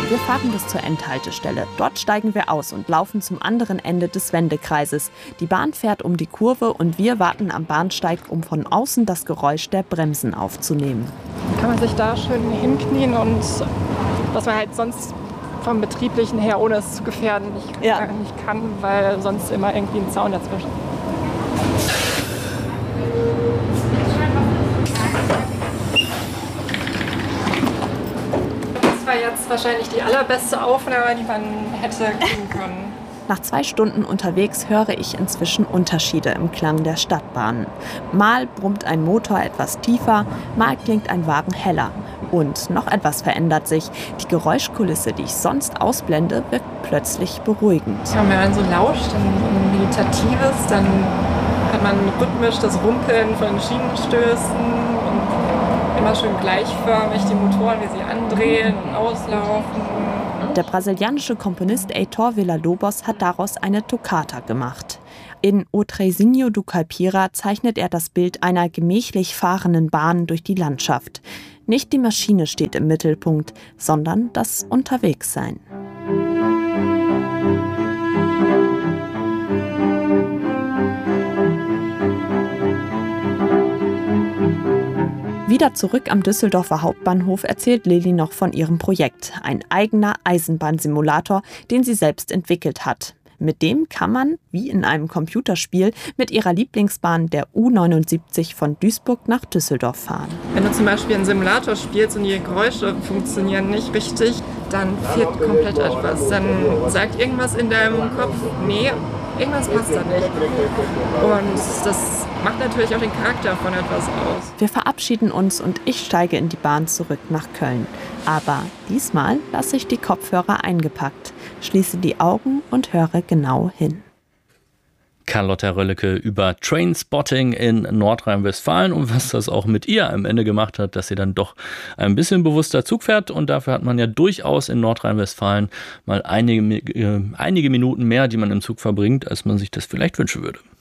Wir fahren bis zur Endhaltestelle. Dort steigen wir aus und laufen zum anderen Ende des Wendekreises. Die Bahn fährt um die Kurve und wir warten am Bahnsteig, um von außen das Geräusch der Bremsen aufzunehmen. Kann man sich da schön hinknien und was man halt sonst vom Betrieblichen her, ohne es zu gefährden, nicht kann, weil sonst immer irgendwie ein Zaun dazwischen. Das war jetzt wahrscheinlich die allerbeste Aufnahme, die man hätte kriegen können. Nach 2 Stunden unterwegs höre ich inzwischen Unterschiede im Klang der Stadtbahnen. Mal brummt ein Motor etwas tiefer, mal klingt ein Wagen heller. Und noch etwas verändert sich. Die Geräuschkulisse, die ich sonst ausblende, wirkt plötzlich beruhigend. Ja, wenn man so lauscht, dann so ein Meditatives, dann hat man rhythmisch das Rumpeln von den Schienenstößen und immer schön gleichförmig die Motoren, wie sie andrehen und auslaufen. Der brasilianische Komponist Heitor Villa-Lobos hat daraus eine Toccata gemacht. In O Trenzinho do Caipira zeichnet er das Bild einer gemächlich fahrenden Bahn durch die Landschaft. Nicht die Maschine steht im Mittelpunkt, sondern das Unterwegssein. Wieder zurück am Düsseldorfer Hauptbahnhof erzählt Lilly noch von ihrem Projekt. Ein eigener Eisenbahnsimulator, den sie selbst entwickelt hat. Mit dem kann man, wie in einem Computerspiel, mit ihrer Lieblingsbahn der U79 von Duisburg nach Düsseldorf fahren. Wenn du zum Beispiel einen Simulator spielst und die Geräusche funktionieren nicht richtig, dann fehlt komplett etwas. Dann sagt irgendwas in deinem Kopf, nee, irgendwas passt da nicht. Und das macht natürlich auch den Charakter von etwas aus. Wir verabschieden uns und ich steige in die Bahn zurück nach Köln. Aber diesmal lasse ich die Kopfhörer eingepackt, schließe die Augen und höre genau hin. Carlotta Rölleke über Trainspotting in Nordrhein-Westfalen und was das auch mit ihr am Ende gemacht hat, dass sie dann doch ein bisschen bewusster Zug fährt. Und dafür hat man ja durchaus in Nordrhein-Westfalen mal einige Minuten mehr, die man im Zug verbringt, als man sich das vielleicht wünschen würde.